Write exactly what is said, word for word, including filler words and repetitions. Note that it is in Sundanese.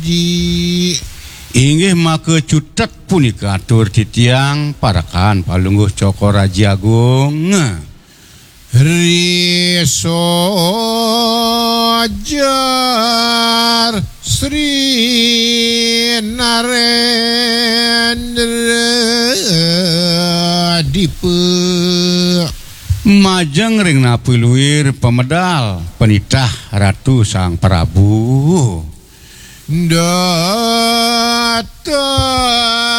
Di inggih make cutek punika atur titiang parakan palungguh Cokora Jagung Risojar Sri Narendra Dipe majeng ring napiluir pemedal penitah Ratu Sang Prabu Data